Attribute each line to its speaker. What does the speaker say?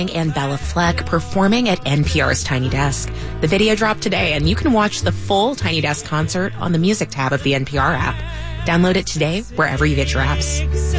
Speaker 1: and Bella Fleck performing at NPR's Tiny Desk. The video dropped today, and you can watch the full Tiny Desk concert on the music tab of the NPR app. Download it today wherever you get your apps.